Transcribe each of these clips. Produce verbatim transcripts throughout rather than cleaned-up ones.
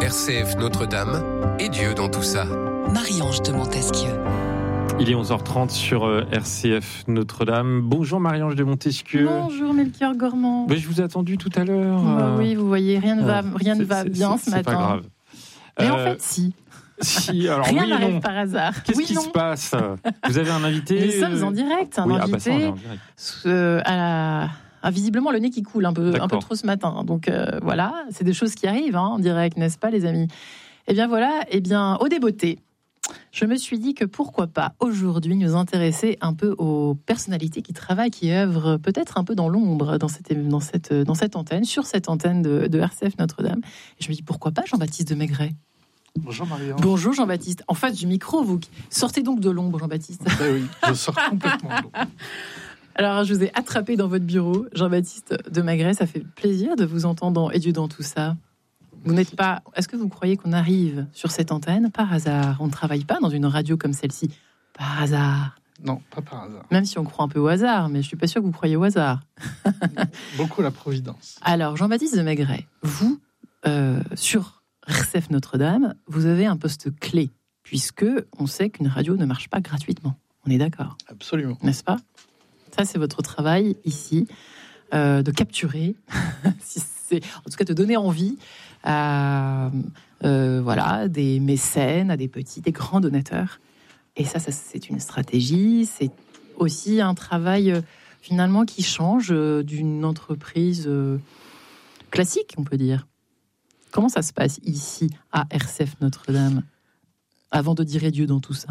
R C F Notre-Dame et Dieu dans tout ça. Marie-Ange de Montesquieu. Il est onze heures trente sur R C F Notre-Dame. Bonjour Marie-Ange de Montesquieu. Bonjour Melchior Gormand. Mais je vous ai attendu tout à l'heure. Bah oui, vous voyez, rien ne va, euh, rien ne va c'est, bien c'est, ce matin. C'est pas grave. Mais euh, en fait, si. Si, alors rien oui n'arrive non. par hasard. Qu'est-ce oui, qui non. se passe? Vous avez un invité? Nous sommes en direct, un oui, invité. Ah bah ça, on est en direct. Euh, à la... ah, visiblement, le nez qui coule un peu, D'accord. un peu trop ce matin. Donc euh, voilà, c'est des choses qui arrivent hein, en direct, n'est-ce pas, les amis? Eh bien voilà, eh bien, au débeauté, je me suis dit que pourquoi pas aujourd'hui nous intéresser un peu aux personnalités qui travaillent, qui œuvrent peut-être un peu dans l'ombre dans cette, dans cette, dans cette antenne, sur cette antenne de, de R C F Notre-Dame. Et je me dis pourquoi pas Jean-Baptiste de Maigret. Bonjour Marie-Ange. Bonjour Jean-Baptiste. En face du micro, vous sortez donc de l'ombre, Jean-Baptiste. Ben oui, je sors complètement de l'ombre. Alors, je vous ai attrapé dans votre bureau, Jean-Baptiste de Maigret. Ça fait plaisir de vous entendre dans Et Dieu dans tout ça. Vous n'êtes pas. Est-ce que vous croyez qu'on arrive sur cette antenne par hasard? On ne travaille pas dans une radio comme celle-ci par hasard. Non, pas par hasard. Même si on croit un peu au hasard, mais je suis pas sûre que vous croyez au hasard. Beaucoup la providence. Alors, Jean-Baptiste de Maigret, vous, euh, sur R C F Notre-Dame, vous avez un poste clé, puisque on sait qu'une radio ne marche pas gratuitement. On est d'accord? Absolument. N'est-ce pas? Ça, c'est votre travail ici, euh, de capturer, si c'est, en tout cas de donner envie à euh, voilà, des mécènes, à des petits, des grands donateurs. Et ça, ça c'est une stratégie, c'est aussi un travail euh, finalement qui change euh, d'une entreprise euh, classique, on peut dire. Comment ça se passe ici, à R C F Notre-Dame, avant de dire Dieu dans tout ça?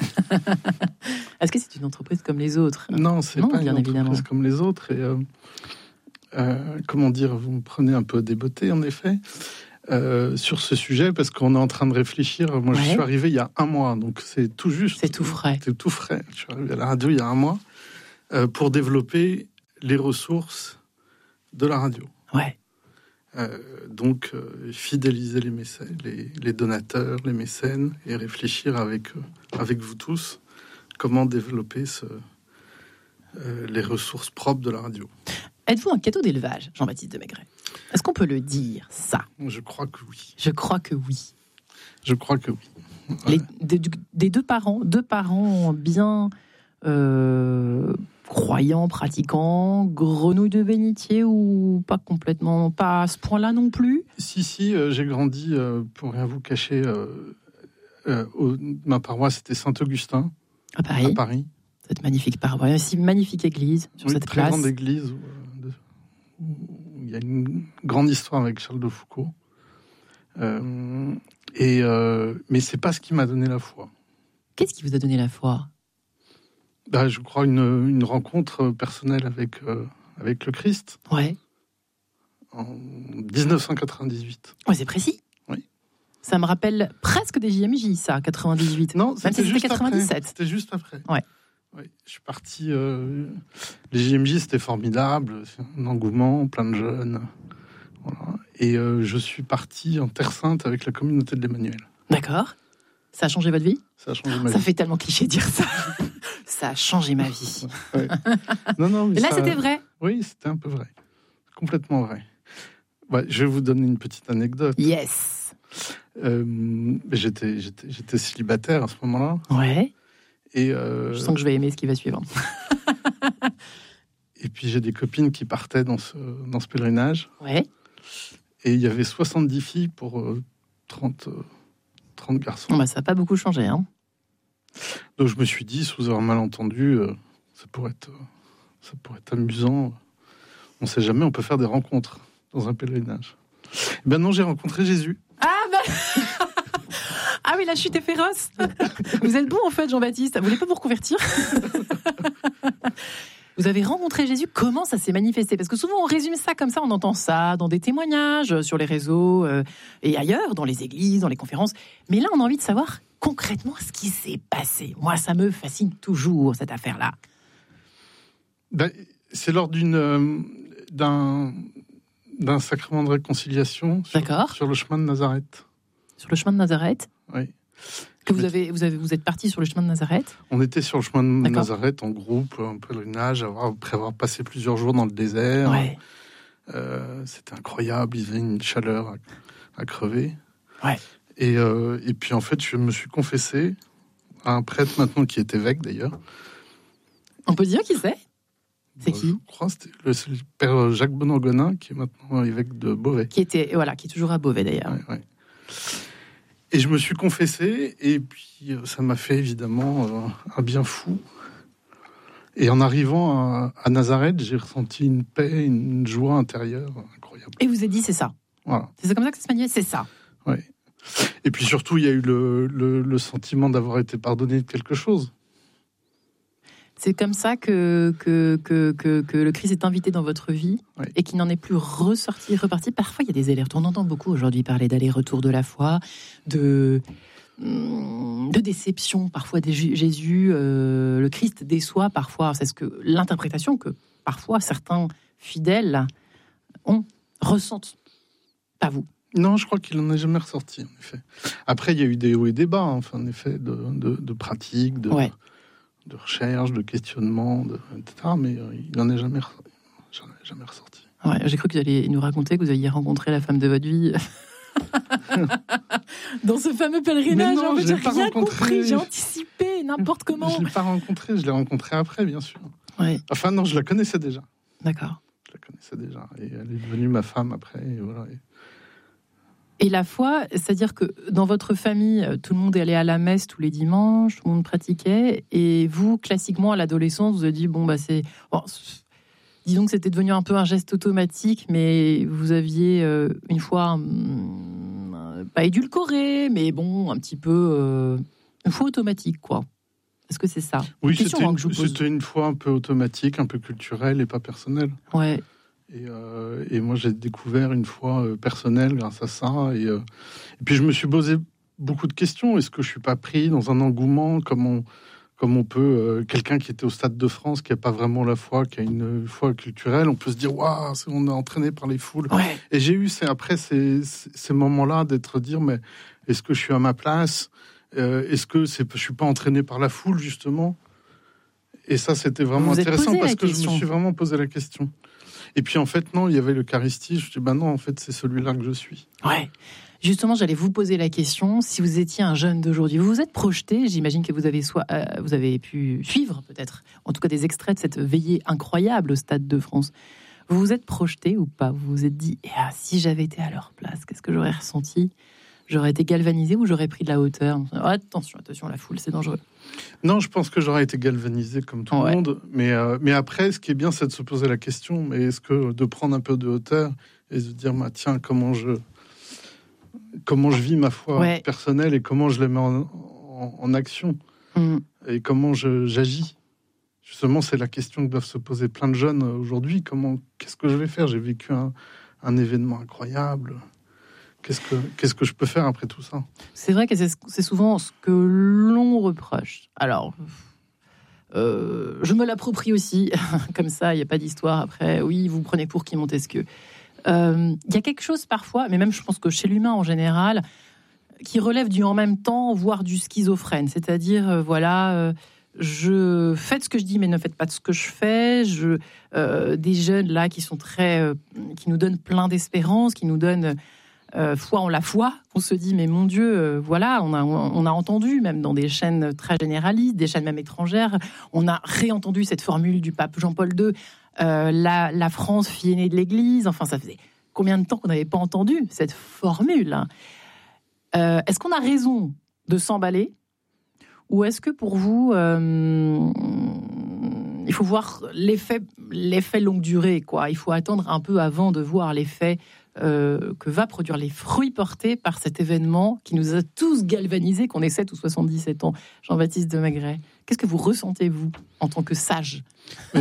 Est-ce que c'est une entreprise comme les autres? Non, c'est non, pas bien une entreprise évidemment. comme les autres. Et euh, euh, comment dire, vous me prenez un peu débeauté, en effet, euh, sur ce sujet, parce qu'on est en train de réfléchir. Moi, Ouais. je suis arrivé il y a un mois, donc c'est tout juste. C'est tout frais. C'est tout frais. Je suis arrivé à la radio il y a un mois euh, pour développer les ressources de la radio. Ouais. Euh, donc, euh, fidéliser les, mécènes, les, les donateurs, les mécènes, et réfléchir avec, euh, avec vous tous comment développer ce, euh, les ressources propres de la radio. Êtes-vous un cadeau d'élevage, Jean-Baptiste de Maigret? Est-ce qu'on peut le dire, ça? Je crois que oui. Je crois que oui. Je crois que oui. Les, Ouais. des, des deux parents, deux parents bien euh, croyants, pratiquants, grenouilles de bénitier ou pas complètement, pas à ce point-là non plus? Si, si, euh, j'ai grandi, euh, pour rien vous cacher, euh, euh, au, ma paroisse, c'était Saint-Augustin, À Paris, à Paris. cette magnifique paroisse, aussi magnifique église sur Oui, cette très place. grande église où, euh, de- où il y a une grande histoire avec Charles de Foucault. Euh, et, euh, mais c'est pas ce qui m'a donné la foi. Qu'est-ce qui vous a donné la foi? Bah, je crois une, une rencontre personnelle avec, euh, avec le Christ Ouais. en dix-neuf cent quatre-vingt-dix-huit. Ouais, c'est précis. Oui. Ça me rappelle presque des J M J, ça, quatre-vingt-dix-huit. Non, Même c'était si c'était juste quatre-vingt-dix-sept. après. C'était juste après. Ouais. Oui, je suis parti. Euh, les J M J, c'était formidable, c'est un engouement, plein de jeunes. Voilà. Et euh, je suis parti en Terre Sainte avec la communauté de l'Emmanuel. D'accord. Ça a changé votre vie? Ça a changé ma Ça vie. fait tellement cliché de dire ça. Ça a changé ma vie. Ouais. Non, non, mais Et là, ça- c'était vrai. Oui, c'était un peu vrai. Complètement vrai. Ouais, je vais vous donner une petite anecdote. Yes. Euh, j'étais, j'étais, j'étais célibataire à ce moment-là. Ouais. Et, euh, Je sens que je vais aimer ce qui va suivre. et puis j'ai des copines qui partaient dans ce, dans ce pèlerinage. Ouais. Et il y avait soixante-dix filles pour euh, trente, euh, trente garçons. Bon, bah, ça n'a pas beaucoup changé. Hein. Donc je me suis dit, sous un malentendu, euh, ça, pourrait être, euh, ça pourrait être amusant. On ne sait jamais, on peut faire des rencontres dans un pèlerinage. Eh ben non, j'ai rencontré Jésus. Ah, bah... ah oui, la chute est féroce. Vous êtes bon, en fait, Jean-Baptiste. Vous voulez pas vous reconvertir? Vous avez rencontré Jésus. Comment ça s'est manifesté? Parce que souvent, on résume ça comme ça, on entend ça dans des témoignages sur les réseaux euh, et ailleurs, dans les églises, dans les conférences. Mais là, on a envie de savoir concrètement ce qui s'est passé. Moi, ça me fascine toujours, cette affaire-là. Ben, c'est lors d'une, euh, d'un, d'un sacrement de réconciliation sur, D'accord. sur le chemin de Nazareth. Sur le chemin de Nazareth, Oui. que vous avez, vous avez, vous êtes parti sur le chemin de Nazareth. On était sur le chemin de D'accord. Nazareth en groupe, un pèlerinage, avoir- après avoir passé plusieurs jours dans le désert. Ouais. Euh, c'était incroyable, il faisait une chaleur à, à crever. Ouais. Et, euh, et puis en fait, je me suis confessé à un prêtre maintenant qui est évêque d'ailleurs. On peut dire qui c'est ? C'est Bah, qui ? Je crois que c'était le, c'est le père Jacques Benoît Gonin, qui est maintenant évêque de Beauvais. Qui était, voilà, qui est toujours à Beauvais d'ailleurs. Ouais, ouais. Et je me suis confessé, et puis euh, ça m'a fait évidemment euh, un bien fou. Et en arrivant à, à Nazareth, j'ai ressenti une paix, une joie intérieure incroyable. Et vous avez dit c'est ça. Voilà. C'est comme ça que ça se manifeste, c'est ça. Ouais. Et puis surtout, il y a eu le, le, le sentiment d'avoir été pardonné de quelque chose. C'est comme ça que, que, que, que, que le Christ est invité dans votre vie, oui. Et qu'il n'en est plus ressorti, reparti. Parfois, il y a des allers-retours. On entend beaucoup aujourd'hui parler d'aller-retour de la foi, de, de déception parfois de Jésus. Euh, le Christ déçoit parfois. C'est ce que l'interprétation que parfois certains fidèles ont, ressentent. Pas vous. Non, je crois qu'il n'en est jamais ressorti, en effet. Après, il y a eu des hauts et des bas, hein, enfin, en effet, de, de, de pratique, de... Ouais. de recherche, de questionnement, de, et cetera. Mais euh, il n'en est jamais, jamais, jamais ressorti. Ouais, j'ai cru que vous alliez nous raconter que vous aviez rencontré la femme de votre vie dans ce fameux pèlerinage. Non, en fait, je j'ai l'ai pas rien rencontré. compris, j'ai anticipé n'importe comment. Je ne l'ai pas rencontrée, je l'ai rencontrée après, bien sûr. Ouais. Enfin, non, je la connaissais déjà. D'accord. Je la connaissais déjà. Et elle est devenue ma femme après. Et voilà. Et... Et la foi, c'est-à-dire que dans votre famille, tout le monde est allé à la messe tous les dimanches, tout le monde pratiquait, et vous, classiquement, à l'adolescence, vous avez dit, bon, bah c'est... Bon, disons que c'était devenu un peu un geste automatique, mais vous aviez euh, une foi, euh, pas édulcorée, mais bon, un petit peu... Euh, une foi automatique, quoi. Est-ce que c'est ça ? Oui, question, c'était hein, une, que je vous pose. c'était une foi un peu automatique, un peu culturelle et pas personnelle. Ouais. Et, euh, et moi, j'ai découvert une foi euh, personnelle grâce à ça. Et, euh, et puis, je me suis posé beaucoup de questions. Est-ce que je suis pas pris dans un engouement comme on, comme on peut... Euh, quelqu'un qui était au Stade de France, qui n'a pas vraiment la foi, qui a une foi culturelle, on peut se dire, waouh, on est entraîné par les foules. Ouais. Et j'ai eu, c'est, après ces, ces moments-là, d'être dire, mais est-ce que je suis à ma place ? euh, Est-ce que c'est, je suis pas entraîné par la foule, justement ? Et ça, c'était vraiment vous intéressant parce que question. je me suis vraiment posé la question. Et puis en fait, non, il y avait l'Eucharistie. Je me dis, ben non, en fait, c'est celui-là que je suis. Ouais. Justement, j'allais vous poser la question, si vous étiez un jeune d'aujourd'hui, vous vous êtes projeté, j'imagine que vous avez, soit, euh, vous avez pu suivre peut-être, en tout cas des extraits de cette veillée incroyable au Stade de France. Vous vous êtes projeté ou pas ? Vous vous êtes dit, eh, ah, si j'avais été à leur place, qu'est-ce que j'aurais ressenti ? J'aurais été galvanisé ou j'aurais pris de la hauteur ? Oh, attention, attention, la foule, c'est dangereux. Non, je pense que j'aurais été galvanisé comme tout ouais. le monde. Mais, euh, mais après, ce qui est bien, c'est de se poser la question, mais est-ce que de prendre un peu de hauteur et de dire, bah, tiens, comment je, comment je vis ma foi ouais. personnelle et comment je la mets en, en, en action mmh. et comment je, j'agis. Justement, c'est la question que doivent se poser plein de jeunes aujourd'hui. Comment, qu'est-ce que je vais faire ? J'ai vécu un, un événement incroyable. Qu'est-ce que, qu'est-ce que je peux faire après tout ça ? C'est vrai que c'est, c'est souvent ce que l'on reproche. Alors, euh, je me l'approprie aussi. Comme ça, il n'y a pas d'histoire après. Oui, vous prenez pour qui Montesquieu. Il euh, y a quelque chose parfois, mais même je pense que chez l'humain en général, qui relève du en même temps, voire du schizophrène. C'est-à-dire, euh, voilà... Euh, je faites ce que je dis, mais ne faites pas de ce que je fais. Je, euh, des jeunes là qui sont très, euh, qui nous donnent plein d'espérance, qui nous donnent euh, foi en la foi. On se dit, mais mon Dieu, euh, voilà, on a, on a entendu même dans des chaînes très généralistes, des chaînes même étrangères, on a réentendu cette formule du pape Jean-Paul deux, euh, la, la France fille aînée de l'Église. Enfin, ça faisait combien de temps qu'on n'avait pas entendu cette formule hein. euh, Est-ce qu'on a raison de s'emballer? Ou est-ce que pour vous, euh, il faut voir l'effet, l'effet longue durée, quoi. Il faut attendre un peu avant de voir l'effet euh, que va produire les fruits portés par cet événement qui nous a tous galvanisés, qu'on ait sept ou soixante-dix-sept ans. Jean-Baptiste de Maigret, qu'est-ce que vous ressentez, vous, en tant que sage ? Je...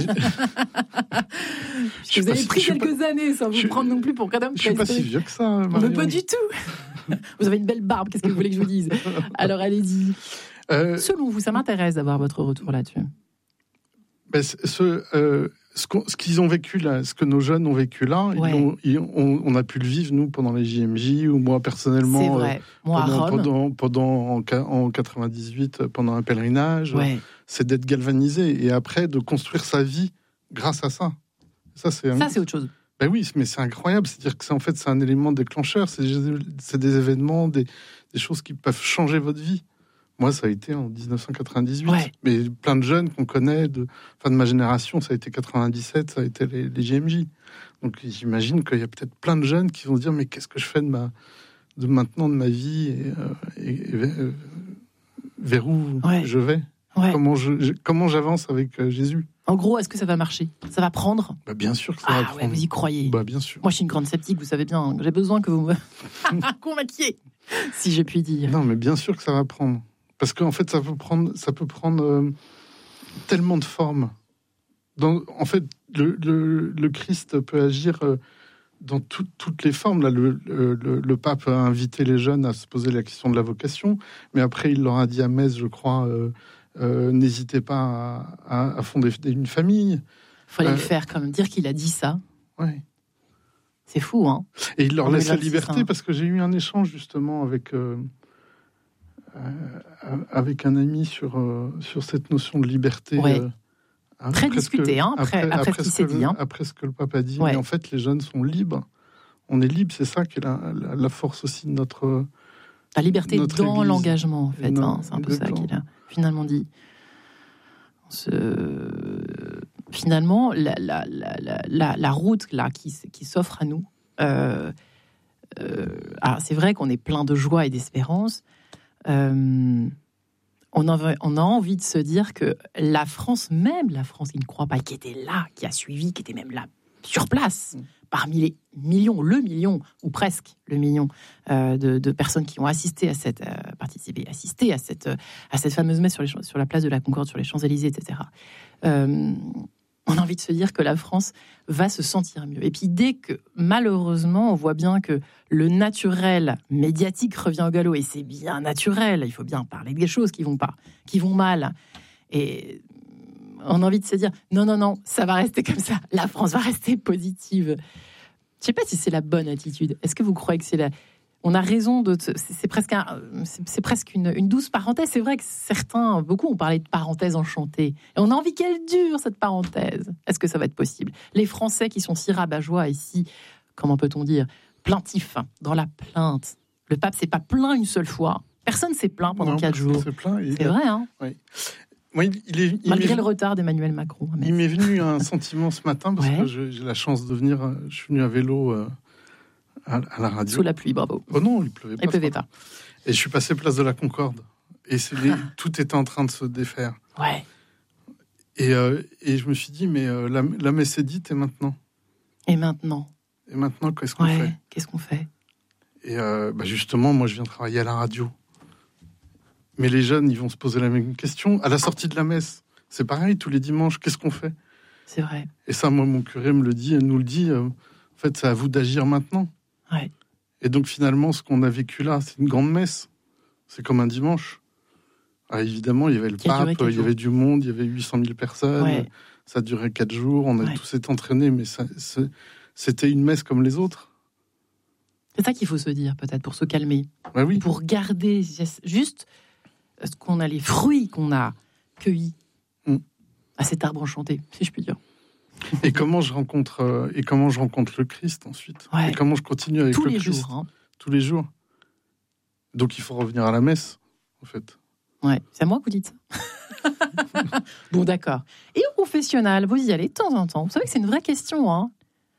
Vous avez pris quelques pas... années sans vous je... prendre non plus pour qu'un homme. Je ne suis pas si vieux que ça, Marion. Mais pas du tout. Vous avez une belle barbe, qu'est-ce que vous voulez que je vous dise ? Alors allez-y. Euh, Selon vous, ça m'intéresse d'avoir votre retour là-dessus. Ben, ce, euh, ce, ce qu'ils ont vécu là, ce que nos jeunes ont vécu là, ouais. ils ont, ils, on, on a pu le vivre nous pendant les J M J ou moi personnellement. C'est vrai. Euh, moi, pendant, à Rome. pendant, pendant en, en quatre-vingt-dix-huit pendant un pèlerinage, ouais. c'est d'être galvanisé et après de construire sa vie grâce à ça. Ça c'est, ça, c'est autre chose. Ben oui, mais c'est incroyable. C'est-à-dire que c'est, en fait, c'est un élément déclencheur. C'est, c'est des événements, des, des choses qui peuvent changer votre vie. Moi, ça a été en dix-neuf cent quatre-vingt-dix-huit. Ouais. Mais plein de jeunes qu'on connaît, de, enfin, de ma génération, ça a été quatre-vingt-dixsept, ça a été les, les J M J. Donc j'imagine qu'il y a peut-être plein de jeunes qui vont se dire, mais qu'est-ce que je fais de, ma, de maintenant de ma vie et, euh, et, et euh, vers où ouais. je vais ouais. comment, je, comment j'avance avec euh, Jésus. En gros, est-ce que ça va marcher ? Ça va prendre ? Bah bien sûr que ça ah, va prendre. Ouais, vous y croyez ? Bah bien sûr. Moi, je suis une grande sceptique, vous savez bien. J'ai besoin que vous me convainquiez, si je puis dire. Non, mais bien sûr que ça va prendre. Parce qu'en fait, ça peut prendre, ça peut prendre euh, tellement de formes. Dans, en fait, le, le, le Christ peut agir euh, dans tout, toutes les formes. Là, le, le, le pape a invité les jeunes à se poser la question de la vocation, mais après, il leur a dit à Metz, je crois... Euh, Euh, n'hésitez pas à, à, à fonder une famille. Il fallait euh, le faire quand même, dire qu'il a dit ça. Ouais. C'est fou, hein. Et il leur laisse la liberté, ça. Parce que j'ai eu un échange justement avec, euh, euh, avec un ami sur, euh, sur cette notion de liberté. Ouais. Euh, hein, Très discuté, hein, après, après, après, après ce qu'il s'est dit. Hein. Après ce que le pape a dit. Ouais. Mais en fait, les jeunes sont libres. On est libres, c'est ça qui est la, la, la force aussi de notre... La liberté notre dans église. L'engagement, en fait. Non, hein, c'est un peu ça qu'il a finalement dit. Ce... Finalement, la, la, la, la, la route là, qui, qui s'offre à nous, euh, euh, alors c'est vrai qu'on est plein de joie et d'espérance. Euh, on, a, on a envie de se dire que la France, même la France qui ne croit pas, qui était là, qui a suivi, qui était même là sur place, mmh. parmi les millions, le million, ou presque le million euh, de, de personnes qui ont assisté à cette, euh, participé, assisté à cette, à cette fameuse messe sur, les, sur la place de la Concorde, sur les Champs-Élysées, et cetera. Euh, on a envie de se dire que la France va se sentir mieux. Et puis dès que, malheureusement, on voit bien que le naturel médiatique revient au galop, et c'est bien naturel, il faut bien parler des choses qui vont pas, qui vont mal. Et on a envie de se dire, non, non, non, ça va rester comme ça. La France va rester positive. Je ne sais pas si c'est la bonne attitude. Est-ce que vous croyez que c'est la... On a raison de... C'est, c'est presque, un... c'est, c'est presque une, une douce parenthèse. C'est vrai que certains, beaucoup ont parlé de parenthèse enchantée. Et on a envie qu'elle dure, cette parenthèse. Est-ce que ça va être possible ? Les Français qui sont si rabat-joie et si, comment peut-on dire, plaintifs, dans la plainte. Le pape s'est pas plaint une seule fois. Personne s'est plaint pendant non, quatre jours. Plaint, c'est vrai, hein ? Oui. Moi, il est, il Malgré m'est, le retard d'Emmanuel Macron. Il m'est venu un sentiment ce matin, parce ouais. que je, j'ai la chance de venir, je suis venu à vélo euh, à, à la radio. Sous la pluie, bravo. Oh non, il pleuvait pas. Il pleuvait pas. Et je suis passé place de la Concorde. Et c'est les, ah. tout était en train de se défaire. Ouais. Et, euh, et je me suis dit, mais euh, la, la messe est dite, et maintenant ? Et maintenant ? Et maintenant, qu'est-ce qu'on ouais. fait ? Qu'est-ce qu'on fait ? Et euh, bah justement, moi, je viens travailler à la radio. Mais les jeunes, ils vont se poser la même question. À la sortie de la messe, c'est pareil, tous les dimanches, qu'est-ce qu'on fait ? C'est vrai. Et ça, moi, mon curé me le dit, nous le dit, euh, en fait, c'est à vous d'agir maintenant. Ouais. Et donc, finalement, ce qu'on a vécu là, c'est une grande messe. C'est comme un dimanche. Ah, évidemment, il y avait le pape, il y jours. avait du monde, il y avait huit cent mille personnes. Ouais. Ça a duré quatre jours, on a ouais. tous été entraînés, mais ça, c'était une messe comme les autres. C'est ça qu'il faut se dire, peut-être, pour se calmer. Ouais, oui. Pour garder juste... ce qu'on a, les fruits qu'on a cueillis mm. à cet arbre enchanté, si je puis dire. Et comment je rencontre, euh, et comment je rencontre le Christ ensuite. Ouais. Et comment je continue avec Tous le les Christ. Jours, hein. Tous les jours. Donc il faut revenir à la messe, en fait. Ouais, c'est à moi que vous dites ça. Bon, d'accord. Et au confessionnal, vous y allez de temps en temps. Vous savez que c'est une vraie question, hein.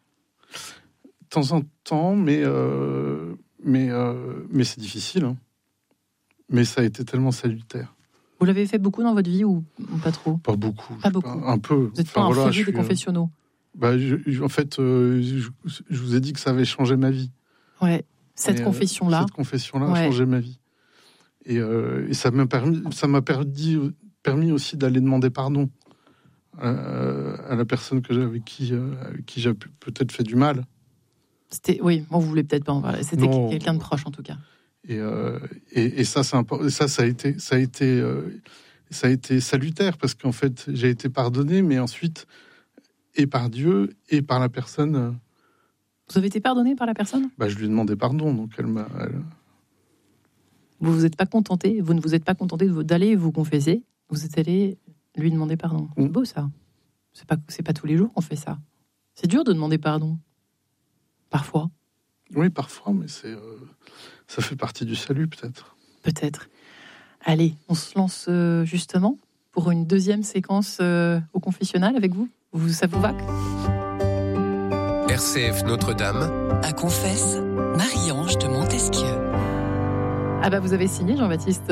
De temps en temps, mais, euh, mais, euh, mais c'est difficile, hein. Mais ça a été tellement salutaire. Vous l'avez fait beaucoup dans votre vie ou pas trop ? Pas beaucoup. Pas beaucoup. Pas, un peu. Vous n'êtes enfin, pas un voilà, féru des confessionnaux ? Bah, je, je, en fait, euh, je, je vous ai dit que ça avait changé ma vie. Ouais. Cette et, confession-là. Euh, cette confession-là ouais. a changé ma vie. Et, euh, et ça m'a permis, ça m'a permis, permis aussi d'aller demander pardon à, à la personne que j'ai, avec qui, euh, avec qui j'ai peut-être fait du mal. C'était, oui, bon, vous voulez peut-être pas en parler. C'était non. quelqu'un de proche en tout cas. Et, euh, et, et ça, c'est important. Ça, ça a été, ça a été, euh, ça a été salutaire parce qu'en fait, j'ai été pardonné, mais ensuite, et par Dieu et par la personne. Euh, vous avez été pardonné par la personne ? Bah, je lui ai demandé pardon, donc elle m'a. Elle... Vous vous êtes pas contenté, vous ne vous êtes pas contenté de, d'aller vous confesser. Vous êtes allé lui demander pardon. C'est mmh. beau ça. C'est pas, c'est pas tous les jours qu'on fait ça. C'est dur de demander pardon. Parfois. Oui, parfois, mais c'est, euh, ça fait partie du salut, peut-être. Peut-être. Allez, on se lance euh, justement pour une deuxième séquence euh, au confessionnal avec vous. vous ça vous va? R C F Notre-Dame. À Confesse, Marie-Ange de Montesquieu. Ah bah vous avez signé, Jean-Baptiste.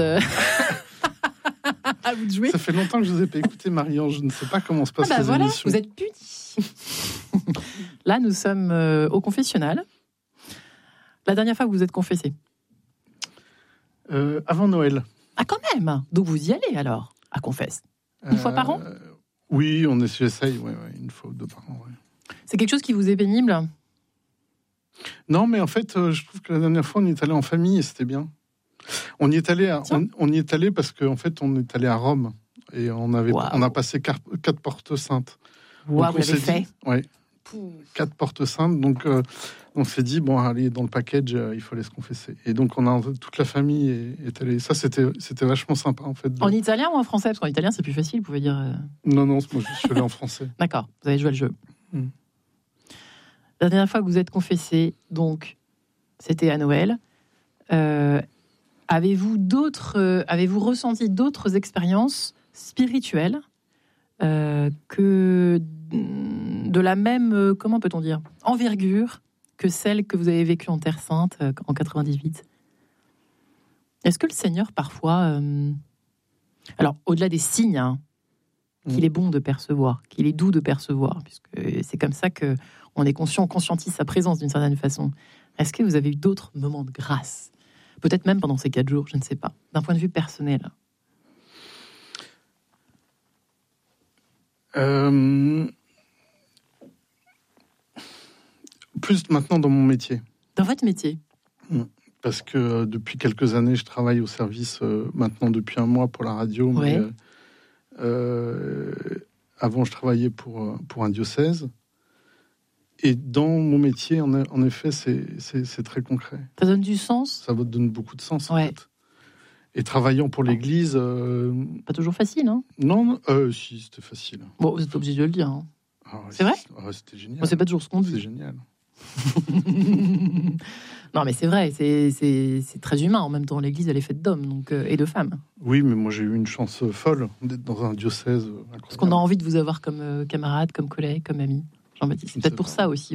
À vous de jouer. Ça fait longtemps que je vous ai pas écouté, Marie-Ange. Je ne sais pas comment se passe Ah bah les voilà, émissions. vous êtes punis. Là, nous sommes euh, au confessionnal. La dernière fois que vous vous êtes confessé. Euh, avant Noël. Ah quand même. Donc vous y allez alors, à confesse. Une fois par an? Euh, Oui, on est, j'essaye, ouais, ouais, une fois ou deux par an. Ouais. C'est quelque chose qui vous est pénible? Non, mais en fait, euh, je trouve que la dernière fois, on y est allé en famille et c'était bien. On y est allé, à, on, on y est allé parce qu'en fait, on est allé à Rome et on avait, Wow. on a passé quatre, quatre portes saintes. Waouh, Donc, vous on l'avez s'est fait. dit- Ouais, quatre portes saintes. Donc, euh, on s'est dit bon, allez, dans le package, euh, il faut aller se confesser. Et donc, on a toute la famille est, est allée. Ça, c'était, c'était vachement sympa en fait. de- En italien ou en français? Parce qu'en italien, c'est plus facile, vous pouvez dire... euh, Non, non, moi, je suis allé en français. D'accord, vous avez joué le jeu. Mm. La dernière fois que vous êtes confessé, donc, c'était à Noël. Euh, avez-vous d'autres, euh, avez-vous ressenti d'autres expériences spirituelles euh, que de la même, euh, comment peut-on dire, envergure que celle que vous avez vécue en Terre Sainte euh, en quatre-vingt-dix-huit? Est-ce que le Seigneur, parfois, euh, alors au-delà des signes, hein, qu'il est bon de percevoir, qu'il est doux de percevoir, puisque c'est comme ça que on est conscient, on conscientise sa présence d'une certaine façon. Est-ce que vous avez eu d'autres moments de grâce? Peut-être même pendant ces quatre jours, je ne sais pas. D'un point de vue personnel. Euh, Plus maintenant dans mon métier. Dans votre métier? Parce que euh, depuis quelques années, je travaille au service, euh, maintenant depuis un mois pour la radio. Ouais. Mais, euh, euh, avant, je travaillais pour, euh, pour un diocèse. Et dans mon métier, en, en effet, c'est, c'est, c'est très concret. Ça donne du sens? Ça vous donne beaucoup de sens, en Ouais. fait. Et travaillant pour l'Église... euh, Pas toujours facile, hein? non, non euh, si, c'était facile. Bon, vous êtes pas obligé de le dire. Hein. Ah ouais, C'est vrai ah, C'était génial. Bon, c'est pas toujours ce qu'on C'est dit. génial. Non, mais c'est vrai, c'est, c'est, c'est très humain. En même temps, l'Église, elle est faite d'hommes donc, euh, et de femmes. Oui, mais moi, j'ai eu une chance folle d'être dans un diocèse. Parce qu'on a envie de vous avoir comme euh, camarade, comme collègue, comme ami. Jean-Baptiste. C'est C'est peut-être pour vrai. ça aussi.